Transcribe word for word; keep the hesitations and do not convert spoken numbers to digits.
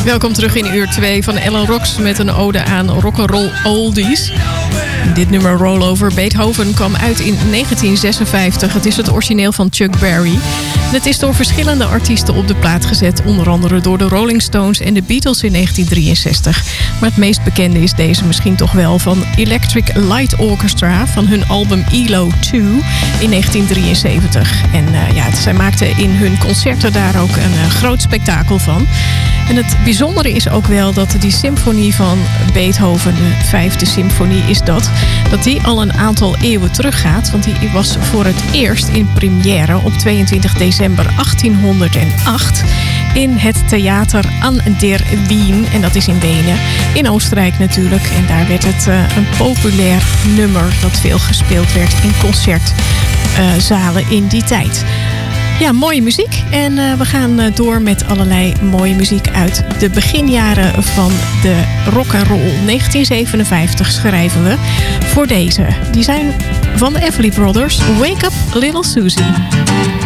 Welkom terug in uur twee van Ellen Rocks met een ode aan rock'n'roll oldies. Dit nummer Rollover Beethoven kwam uit in negentien zesenvijftig. Het is het origineel van Chuck Berry. Het is door verschillende artiesten op de plaat gezet. Onder andere door de Rolling Stones en de Beatles in negentien drieënzestig. Maar het meest bekende is deze misschien toch wel van Electric Light Orchestra van hun album E L O twee in negentien drieënzeventig. En uh, ja, zij maakten in hun concerten daar ook een uh, groot spektakel van. En het bijzondere is ook wel dat die symfonie van Beethoven, de vijfde symfonie is dat, dat die al een aantal eeuwen teruggaat. Want die was voor het eerst in première op tweeëntwintig december achttienhonderdacht in het Theater an der Wien. En dat is in Wenen, in Oostenrijk natuurlijk. En daar werd het uh, een populair nummer dat veel gespeeld werd in concertzalen uh, in die tijd. Ja, mooie muziek. En uh, we gaan uh, door met allerlei mooie muziek uit de beginjaren van de rock'n'roll. negentien zevenenvijftig schrijven we voor deze. Die zijn van de Everly Brothers. Wake Up Little Susie.